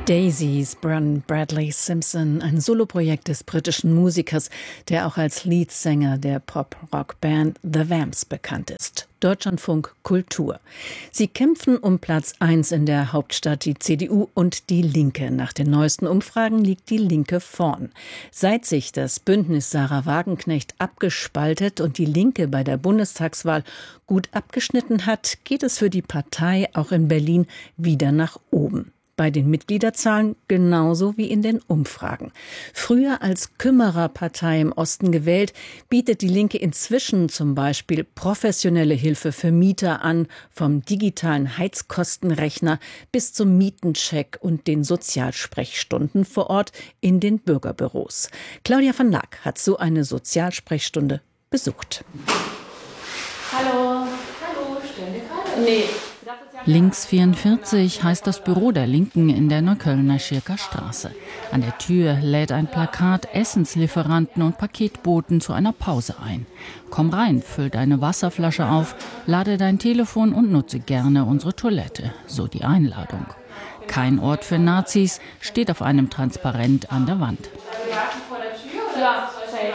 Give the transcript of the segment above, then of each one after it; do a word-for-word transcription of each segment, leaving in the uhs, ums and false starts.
Daisies, Brun Bradley Simpson, ein Soloprojekt des britischen Musikers, der auch als Leadsänger der Pop-Rock-Band The Vamps bekannt ist. Deutschlandfunk Kultur. Sie kämpfen um Platz eins in der Hauptstadt, die C D U und die Linke. Nach den neuesten Umfragen liegt die Linke vorn. Seit sich das Bündnis Sarah Wagenknecht abgespaltet und die Linke bei der Bundestagswahl gut abgeschnitten hat, geht es für die Partei auch in Berlin wieder nach oben. Bei den Mitgliederzahlen genauso wie in den Umfragen. Früher als Kümmererpartei im Osten gewählt, bietet die Linke inzwischen zum Beispiel professionelle Hilfe für Mieter an, vom digitalen Heizkostenrechner bis zum Mietencheck und den Sozialsprechstunden vor Ort in den Bürgerbüros. Claudia van Laak hat so eine Sozialsprechstunde besucht. Hallo. Hallo, stellen wir gerade? Nee. Links vierundvierzig heißt das Büro der Linken in der Neuköllner Schirker Straße. An der Tür lädt ein Plakat Essenslieferanten und Paketboten zu einer Pause ein. Komm rein, füll deine Wasserflasche auf, lade dein Telefon und nutze gerne unsere Toilette, so die Einladung. Kein Ort für Nazis steht auf einem Transparent an der Wand. Ja,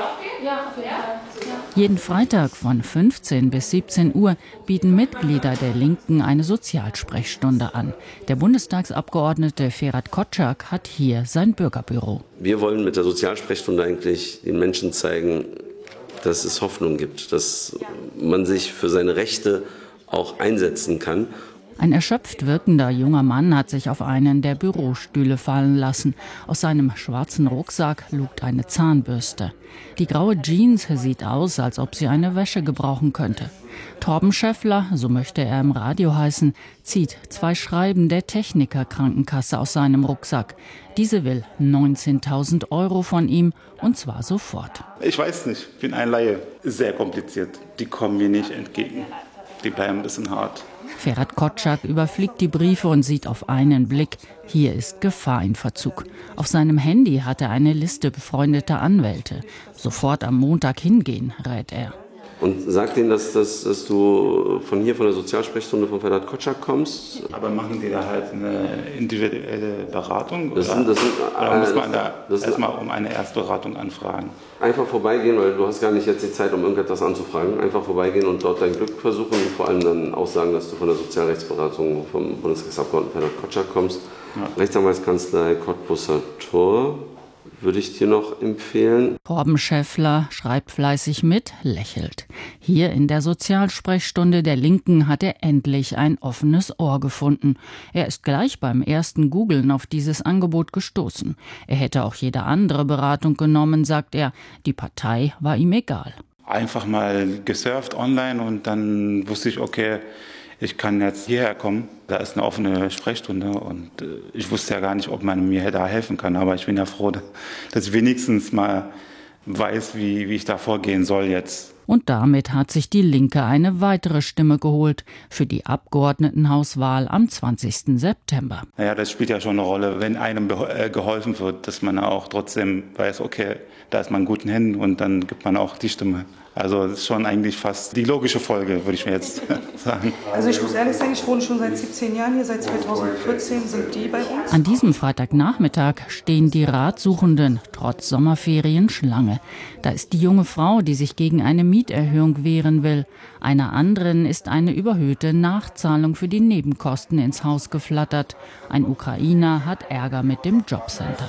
ja, auf jeden Fall. Jeden Freitag von fünfzehn bis siebzehn Uhr bieten Mitglieder der Linken eine Sozialsprechstunde an. Der Bundestagsabgeordnete Ferhat Kotschak hat hier sein Bürgerbüro. Wir wollen mit der Sozialsprechstunde eigentlich den Menschen zeigen, dass es Hoffnung gibt, dass man sich für seine Rechte auch einsetzen kann. Ein erschöpft wirkender junger Mann hat sich auf einen der Bürostühle fallen lassen. Aus seinem schwarzen Rucksack lugt eine Zahnbürste. Die graue Jeans sieht aus, als ob sie eine Wäsche gebrauchen könnte. Torben Schäffler, so möchte er im Radio heißen, zieht zwei Schreiben der Techniker-Krankenkasse aus seinem Rucksack. Diese will neunzehntausend Euro von ihm, und zwar sofort. Ich weiß nicht, ich bin ein Laie. Sehr kompliziert. Die kommen mir nicht entgegen. Die bleiben ein bisschen hart. Ferhat Kotschak überfliegt die Briefe und sieht auf einen Blick, hier ist Gefahr in Verzug. Auf seinem Handy hat er eine Liste befreundeter Anwälte. Sofort am Montag hingehen, rät er. Und sag denen, dass, dass, dass du von hier, von der Sozialsprechstunde von Ferhat Kotschak kommst. Aber machen die da halt eine individuelle Beratung? Das sind, das sind, oder äh, muss man da das erstmal um eine Erstberatung anfragen? Einfach vorbeigehen, weil du hast gar nicht jetzt die Zeit, um irgendetwas anzufragen. Einfach vorbeigehen und dort dein Glück versuchen und vor allem dann auch sagen, dass du von der Sozialrechtsberatung vom Bundestagsabgeordneten Ferhat Kotschak kommst. Ja. Rechtsanwaltskanzlei Cottbusser Tor würde ich dir noch empfehlen. Torben Schäffler schreibt fleißig mit, lächelt. Hier in der Sozialsprechstunde der Linken hat er endlich ein offenes Ohr gefunden. Er ist gleich beim ersten Googlen auf dieses Angebot gestoßen. Er hätte auch jede andere Beratung genommen, sagt er. Die Partei war ihm egal. Einfach mal gesurft online und dann wusste ich, okay, ich kann jetzt hierher kommen, da ist eine offene Sprechstunde und ich wusste ja gar nicht, ob man mir da helfen kann, aber ich bin ja froh, dass ich wenigstens mal weiß, wie, wie ich da vorgehen soll jetzt. Und damit hat sich die Linke eine weitere Stimme geholt für die Abgeordnetenhauswahl am zwanzigsten September. Naja, das spielt ja schon eine Rolle, wenn einem geholfen wird, dass man auch trotzdem weiß, okay, da ist man in guten Händen und dann gibt man auch die Stimme. Also das ist schon eigentlich fast die logische Folge, würde ich mir jetzt sagen. Also ich muss ehrlich sagen, ich wohne schon seit siebzehn Jahren hier, seit zweitausendvierzehn sind die bei uns. An diesem Freitagnachmittag stehen die Ratsuchenden trotz Sommerferien Schlange. Da ist die junge Frau, die sich gegen eine Mieterhöhung wehren will. Einer anderen ist eine überhöhte Nachzahlung für die Nebenkosten ins Haus geflattert. Ein Ukrainer hat Ärger mit dem Jobcenter.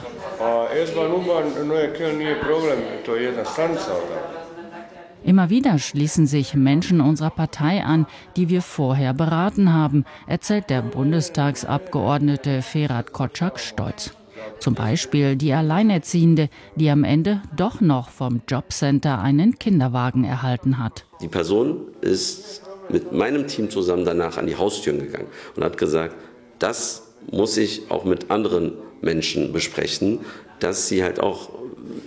Immer wieder schließen sich Menschen unserer Partei an, die wir vorher beraten haben, erzählt der Bundestagsabgeordnete Ferhat Kotschak stolz. Zum Beispiel die Alleinerziehende, die am Ende doch noch vom Jobcenter einen Kinderwagen erhalten hat. Die Person ist mit meinem Team zusammen danach an die Haustüren gegangen und hat gesagt, das muss ich auch mit anderen Menschen besprechen, dass sie halt auch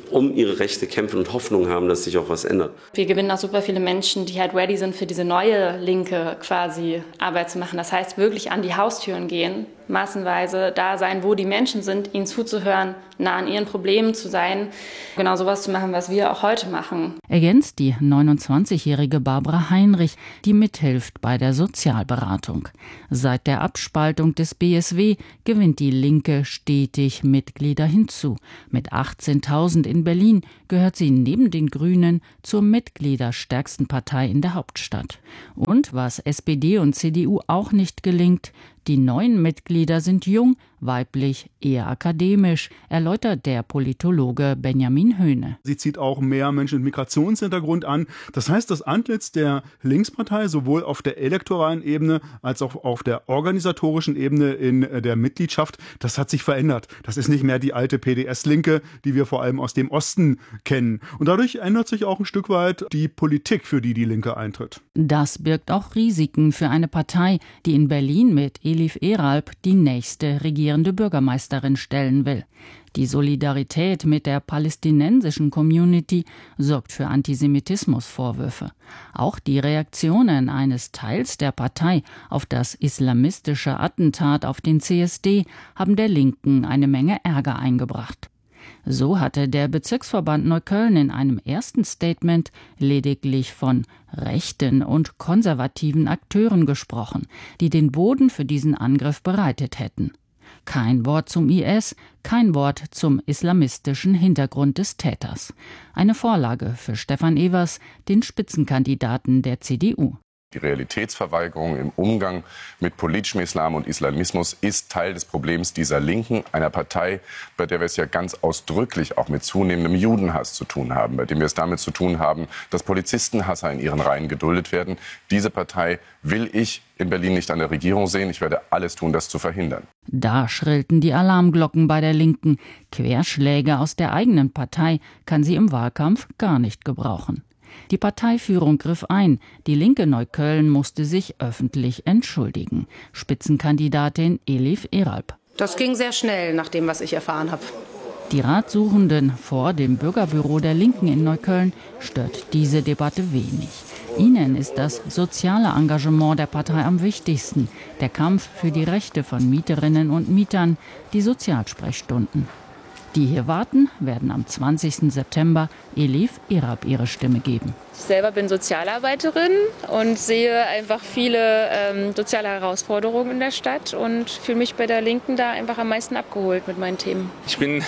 um ihre Rechte kämpfen und Hoffnung haben, dass sich auch was ändert. Wir gewinnen auch super viele Menschen, die halt ready sind, für diese neue linke quasi Arbeit zu machen. Das heißt, wirklich an die Haustüren gehen, massenweise da sein, wo die Menschen sind, ihnen zuzuhören, nah an ihren Problemen zu sein, genau sowas zu machen, was wir auch heute machen. Ergänzt die neunundzwanzigjährige Barbara Heinrich, die mithilft bei der Sozialberatung. Seit der Abspaltung des B S W gewinnt die Linke stetig Mitglieder hinzu. Mit achtzehntausend in Berlin gehört sie neben den Grünen zur mitgliederstärksten Partei in der Hauptstadt. Und was S P D und C D U auch nicht gelingt, die neuen Mitglieder sind jung, weiblich, eher akademisch, erläutert der Politologe Benjamin Höhne. Sie zieht auch mehr Menschen mit Migrationshintergrund an. Das heißt, das Antlitz der Linkspartei sowohl auf der elektoralen Ebene als auch auf der organisatorischen Ebene in der Mitgliedschaft, das hat sich verändert. Das ist nicht mehr die alte P D S-Linke, die wir vor allem aus dem Osten kennen. Und dadurch ändert sich auch ein Stück weit die Politik, für die die Linke eintritt. Das birgt auch Risiken für eine Partei, die in Berlin mit Elif Eralp die nächste regierende Bürgermeisterin stellen will. Die Solidarität mit der palästinensischen Community sorgt für Antisemitismusvorwürfe. Auch die Reaktionen eines Teils der Partei auf das islamistische Attentat auf den C S D haben der Linken eine Menge Ärger eingebracht. So hatte der Bezirksverband Neukölln in einem ersten Statement lediglich von rechten und konservativen Akteuren gesprochen, die den Boden für diesen Angriff bereitet hätten. Kein Wort zum I S, kein Wort zum islamistischen Hintergrund des Täters. Eine Vorlage für Stefan Evers, den Spitzenkandidaten der C D U. Die Realitätsverweigerung im Umgang mit politischem Islam und Islamismus ist Teil des Problems dieser Linken, einer Partei, bei der wir es ja ganz ausdrücklich auch mit zunehmendem Judenhass zu tun haben, bei dem wir es damit zu tun haben, dass Polizistenhasser in ihren Reihen geduldet werden. Diese Partei will ich in Berlin nicht an der Regierung sehen. Ich werde alles tun, das zu verhindern. Da schrillten die Alarmglocken bei der Linken. Querschläge aus der eigenen Partei kann sie im Wahlkampf gar nicht gebrauchen. Die Parteiführung griff ein. Die Linke Neukölln musste sich öffentlich entschuldigen. Spitzenkandidatin Elif Eralp. Das ging sehr schnell, nach dem, was ich erfahren habe. Die Ratsuchenden vor dem Bürgerbüro der Linken in Neukölln stört diese Debatte wenig. Ihnen ist das soziale Engagement der Partei am wichtigsten. Der Kampf für die Rechte von Mieterinnen und Mietern, die Sozialsprechstunden. Die hier warten, werden am zwanzigsten September Elif Eralp ihre Stimme geben. Ich selber bin Sozialarbeiterin und sehe einfach viele ähm, soziale Herausforderungen in der Stadt und fühle mich bei der Linken da einfach am meisten abgeholt mit meinen Themen. Ich bin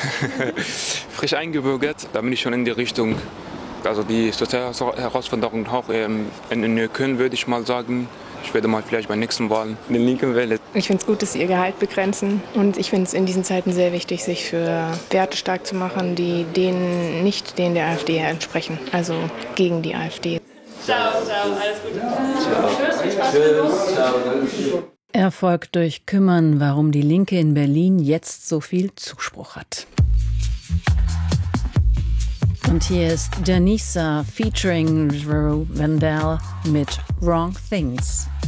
frisch eingebürgert, da bin ich schon in die Richtung, also die soziale Herausforderungen auch ähm, in Neukölln, würde ich mal sagen. Ich werde mal vielleicht bei der nächsten Wahl in den Linken wählen. Ich finde es gut, dass sie ihr Gehalt begrenzen. Und ich finde es in diesen Zeiten sehr wichtig, sich für Werte stark zu machen, die denen nicht denen der AfD entsprechen. Also gegen die AfD. Ciao, ciao, alles Gute. Tschüss, Tschüss, ciao. Erfolg durch Kümmern, warum die Linke in Berlin jetzt so viel Zuspruch hat. Und hier ist Danisa featuring Drew Vandal mit Wrong Things.